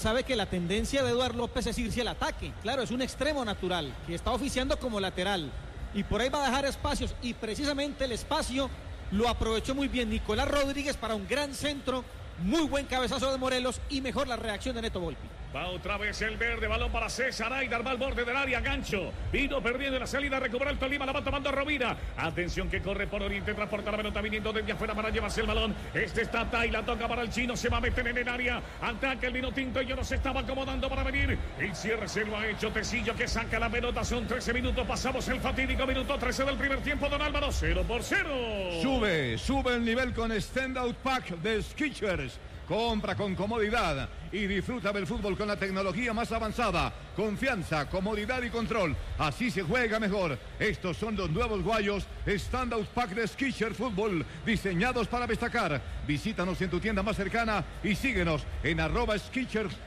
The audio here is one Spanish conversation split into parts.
sabe que la tendencia de Eduardo López es irse al ataque. Claro, es un extremo natural que está oficiando como lateral y por ahí va a dejar espacios y precisamente el espacio lo aprovechó muy bien Nicolás Rodríguez para un gran centro, muy buen cabezazo de Morelos y mejor la reacción de Neto Volpi. Va otra vez el verde, balón para César Aidar, va al borde del área, gancho. Vino perdiendo la salida, recupera el Tolima, la va tomando Rovira. Atención que corre por Oriente, transporta la pelota viniendo desde afuera para llevarse el balón. Este está Tai, la toca para el chino, se va a meter en el área. Ataca el vino tinto y yo no se estaba acomodando para venir. El cierre se lo ha hecho Tecillo que saca la pelota, son 13 minutos, pasamos el fatídico minuto 13 del primer tiempo, don Álvaro, 0-0. Sube el nivel con Stand Out Pack de Skechers. Compra con comodidad y disfruta del fútbol con la tecnología más avanzada. Confianza, comodidad y control. Así se juega mejor. Estos son los nuevos guayos Stand Out Pack de Skechers Fútbol, diseñados para destacar. Visítanos en tu tienda más cercana y síguenos en @Skechers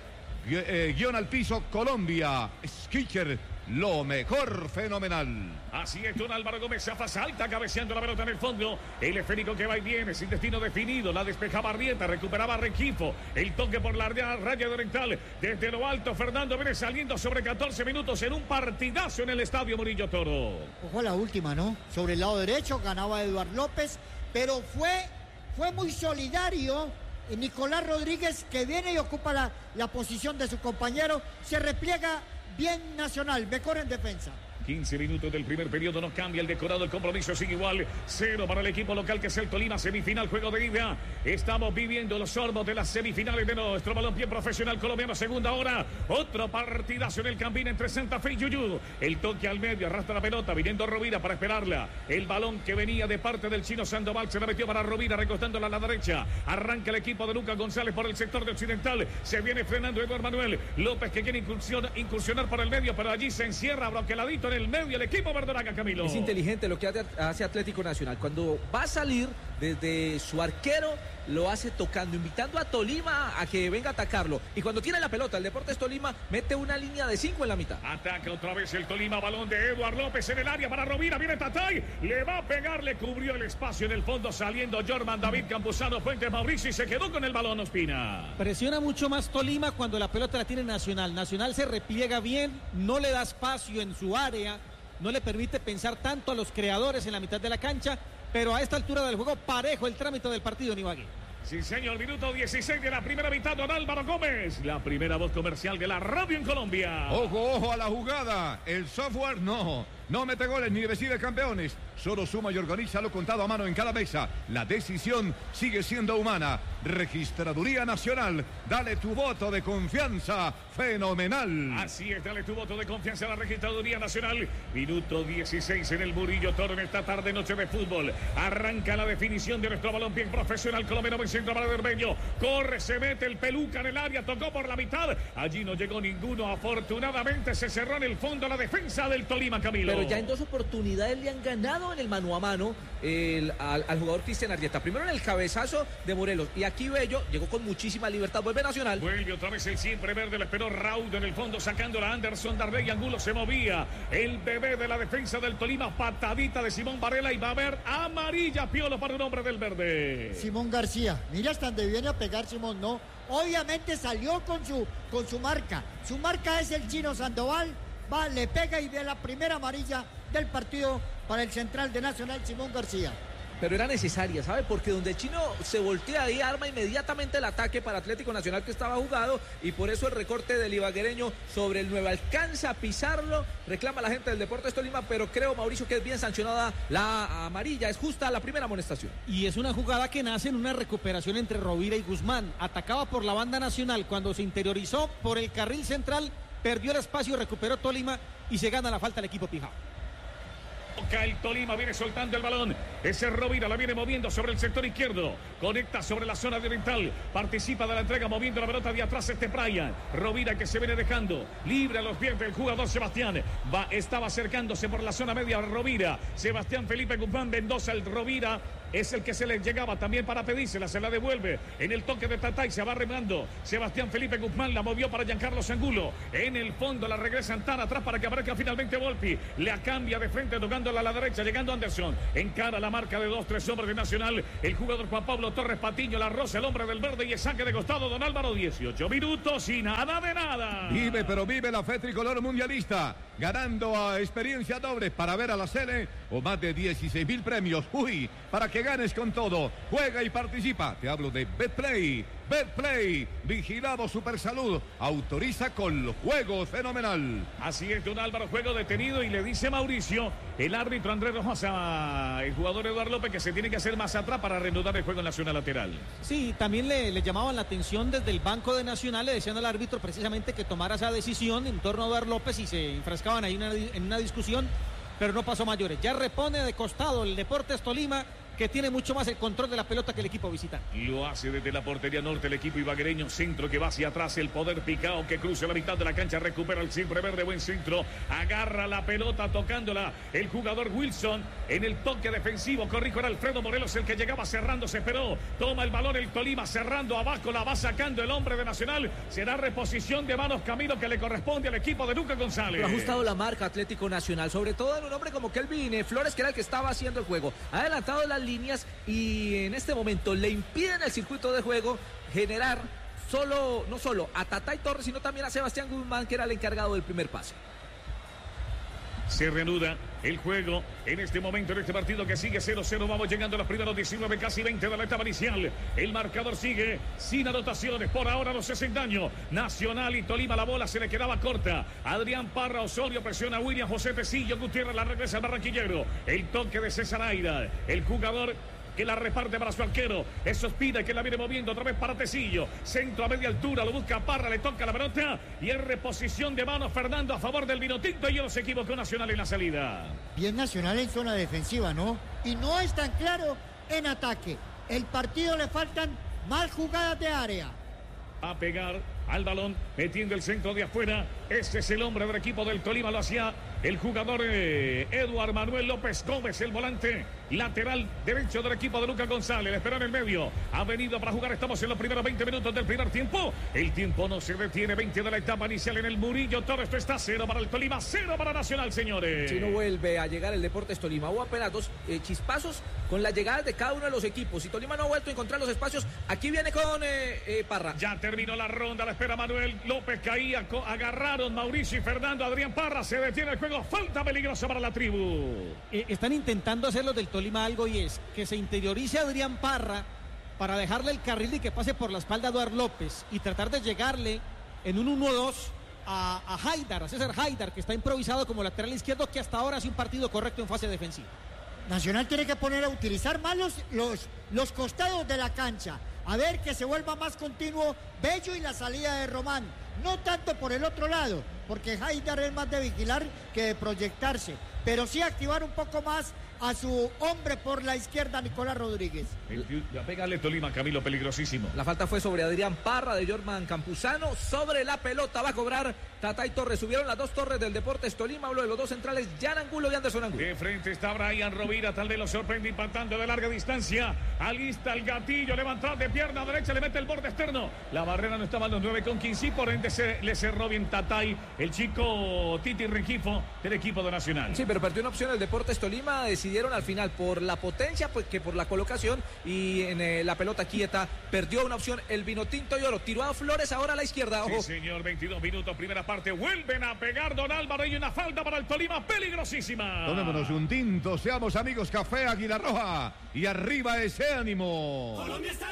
_al Colombia. Skechers, lo mejor, fenomenal. Así es, don Álvaro Gómez Zaffa salta cabeceando la pelota en el fondo. El esférico que va y viene sin destino definido. La despejaba Arrieta, recuperaba Rengifo. El toque por la raya oriental. Desde lo alto, Fernando viene saliendo sobre 14 minutos en un partidazo en el estadio Murillo Toro. Ojo a la última, ¿no? Sobre el lado derecho ganaba Eduardo López, pero fue muy solidario. Nicolás Rodríguez, que viene y ocupa la posición de su compañero, se repliega bien Nacional, mejor en defensa. 15 minutos del primer periodo, no cambia el decorado, el compromiso sigue igual. 0 para el equipo local que es el Tolima, semifinal, juego de ida. Estamos viviendo los sorbos de las semifinales de nuestro balompié profesional colombiano, segunda hora. Otro partidazo en el Campín entre Santa Fe y Yuyú. El toque al medio, arrastra la pelota, viniendo Rovira para esperarla. El balón que venía de parte del chino Sandoval se la metió para Rovira, recostándola a la derecha. Arranca el equipo de Lucas González por el sector de occidental. Se viene frenando Eduardo Manuel López, que quiere incursionar por el medio, pero allí se encierra broqueladito en el medio el equipo verdolaga, Camilo. Es inteligente lo que hace Atlético Nacional. Cuando va a salir desde su arquero, lo hace tocando, invitando a Tolima a que venga a atacarlo. Y cuando tiene la pelota, el Deportes Tolima mete una línea de 5 en la mitad. Ataca otra vez el Tolima, balón de Eduardo López en el área para Rovira. Viene Tatay, le va a pegar, le cubrió el espacio en el fondo, saliendo Jorman David Campuzano, Fuentes Mauricio y se quedó con el balón Ospina. Presiona mucho más Tolima cuando la pelota la tiene Nacional. Nacional se repliega bien, no le da espacio en su área, no le permite pensar tanto a los creadores en la mitad de la cancha, pero a esta altura del juego parejo el trámite del partido, Nibague. Sí, señor, minuto 16 de la primera mitad, don Álvaro Gómez, la primera voz comercial de la radio en Colombia. Ojo a la jugada, el software no mete goles ni decide campeones, solo suma y organiza lo contado a mano en cada mesa. La decisión sigue siendo humana. Registraduría Nacional, dale tu voto de confianza, fenomenal. Así es, dale tu voto de confianza a la Registraduría Nacional. Minuto 16 en el Murillo Toro en esta tarde noche de fútbol. Arranca la definición de nuestro balón bien profesional colombiano en centro para Bermeño. Corre, se mete el Peluca en el área, tocó por la mitad. Allí no llegó ninguno, afortunadamente se cerró en el fondo la defensa del Tolima, Camilo. Pero ya en 2 oportunidades le han ganado en el mano a mano al jugador Cristian Arrieta. Primero en el cabezazo de Morelos y aquí Bello llegó con muchísima libertad. Vuelve Nacional. Vuelve otra vez el siempre verde, le esperó Raúl en el fondo sacándola. Anderson Darley Angulo se movía. El bebé de la defensa del Tolima, patadita de Simón Varela y va a haber amarilla, Piolo, para un hombre del verde. Simón García, mira hasta donde viene a pegar Simón, ¿no? Obviamente salió con su marca. Su marca es el chino Sandoval. Va, le pega y ve la primera amarilla del partido para el central de Nacional, Simón García. Pero era necesaria, ¿sabe? Porque donde el chino se voltea ahí, arma inmediatamente el ataque para Atlético Nacional que estaba jugado y por eso el recorte del ibaguereño sobre el 9. Alcanza a pisarlo, reclama la gente del Deportes Tolima, pero creo, Mauricio, que es bien sancionada la amarilla, es justa la primera amonestación. Y es una jugada que nace en una recuperación entre Rovira y Guzmán. Atacaba por la banda Nacional, cuando se interiorizó por el carril central, perdió el espacio, recuperó Tolima y se gana la falta el equipo Pijao. El Tolima viene soltando el balón. Ese Rovira la viene moviendo sobre el sector izquierdo. Conecta sobre la zona de oriental. Participa de la entrega moviendo la pelota de atrás Brian. Rovira que se viene dejando libre a los pies del jugador Sebastián. Estaba acercándose por la zona media Rovira. Sebastián Felipe Guzmán Mendoza. El Rovira es el que se le llegaba también para pedírsela. Se la devuelve en el toque de Tatay. Se va remando. Sebastián Felipe Guzmán la movió para Giancarlo Angulo. En el fondo la regresan tan atrás para que aparezca finalmente Volpi. La cambia de frente tocando a la derecha, llegando Anderson, encara la la marca de 2-3 hombres de Nacional. El jugador Juan Pablo Torres Patiño, la rosa, el hombre del verde y el saque de costado, don Álvaro, 18 minutos y nada de nada. Vive, pero vive la fe tricolor mundialista, ganando a experiencia doble para ver a la Sele o más de 16.000 premios. Uy, para que ganes con todo, juega y participa. Te hablo de Betplay. Betplay, vigilado Supersalud, autoriza con juego fenomenal. Así es, don Álvaro, juego detenido y le dice Mauricio, el árbitro Andrés Rojas, el jugador Eduardo López, que se tiene que hacer más atrás para reanudar el juego en la zona lateral. Sí, también le llamaban la atención desde el banco de Nacional, le decían al árbitro precisamente que tomara esa decisión en torno a Eduardo López y se enfrascaban ahí en una discusión, pero no pasó mayores. Ya repone de costado el Deportes Tolima, que tiene mucho más el control de la pelota que el equipo visitante. Lo hace desde la portería norte el equipo ibaguereño, centro que va hacia atrás, el poder picado que cruza la mitad de la cancha, recupera el siempre verde, buen centro, agarra la pelota tocándola el jugador Wilson en el toque defensivo, corrijo, era Alfredo Morelos el que llegaba cerrando, se esperó, toma el balón el Tolima cerrando abajo, la va sacando el hombre de Nacional, será reposición de manos Camilo que le corresponde al equipo de Lucas González. Pero ha ajustado la marca Atlético Nacional, sobre todo en un hombre como Kelvin Flores, que era el que estaba haciendo el juego, ha adelantado la líneas y en este momento le impiden el circuito de juego generar no solo a Tatay Torres, sino también a Sebastián Guzmán, que era el encargado del primer pase. Se reanuda el juego en este momento, en este partido que sigue 0-0. Vamos llegando a los primeros 19, casi 20 de la etapa inicial. El marcador sigue sin anotaciones. Por ahora no se hacen daño. Nacional y Tolima, la bola se le quedaba corta. Adrián Parra, Osorio presiona a William José Tecillo. Gutiérrez la regresa al barranquillero. El toque de César Aira. El jugador que la reparte para su arquero. Eso Espina que la viene moviendo otra vez para Tecillo. Centro a media altura, lo busca Parra, le toca la pelota y en reposición de manos Fernando a favor del Vinotinto y no se equivocó Nacional en la salida. Bien Nacional en zona defensiva, ¿no? Y no es tan claro en ataque. El partido le faltan más jugadas de área. A pegar al balón, metiendo el centro de afuera. Este es el hombre del equipo del Tolima, lo hacía el jugador Eduardo Manuel López Gómez, el volante lateral derecho del equipo de Lucas González. Le esperó en el medio, ha venido para jugar. Estamos en los primeros 20 minutos del primer tiempo. El tiempo no se detiene, 20 de la etapa inicial en el Murillo. Todo esto está 0 para el Tolima, 0 para Nacional, señores. Si no vuelve a llegar el Deportes Tolima, hubo apenas dos chispazos con las llegadas de cada uno de los equipos. Si Tolima no ha vuelto a encontrar los espacios, aquí viene con Parra. Ya terminó la ronda, la espera Manuel López, caía, agarraron Mauricio y Fernando. Adrián Parra, se detiene el juego, falta peligrosa para la tribu. Están intentando hacer los del Tolima algo, y es que se interiorice Adrián Parra para dejarle el carril y que pase por la espalda a Eduardo López y tratar de llegarle en un 1-2 a Haidar, a César Haidar, que está improvisado como lateral izquierdo, que hasta ahora hace un partido correcto en fase defensiva. Nacional tiene que poner a utilizar más los costados de la cancha. A ver que se vuelva más continuo Bello y la salida de Román. No tanto por el otro lado, porque Haidar es más de vigilar que de proyectarse. Pero sí activar un poco más a su hombre por la izquierda, Nicolás Rodríguez. A pegarle Tolima, Camilo, peligrosísimo. La falta fue sobre Adrián Parra de Jorman Campuzano. Sobre la pelota va a cobrar Tatay Torres. Subieron las dos torres del Deportes Tolima. Hablo de los dos centrales, Jan Angulo y Anderson Angulo. De frente está Brian Rovira, tal vez lo sorprende impactando de larga distancia. Alista el gatillo, levantado de pierna derecha, le mete el borde externo. La barrera no estaba en los 9 con 15, por ende le cerró bien Tatay, el chico Titi Rengifo del equipo de Nacional. Sí, pero perdió una opción el Deportes Tolima. Decidieron al final por la potencia, pues que por la colocación, y en la pelota quieta perdió una opción el Vinotinto y Oro. Tiró a Flores ahora a la izquierda. Ojo. Sí, señor, 22 minutos, primera parte. Vuelven a pegar don Álvaro y una falta para el Tolima peligrosísima. Tomémonos un tinto, seamos amigos, café Águila Roja y arriba ese ánimo.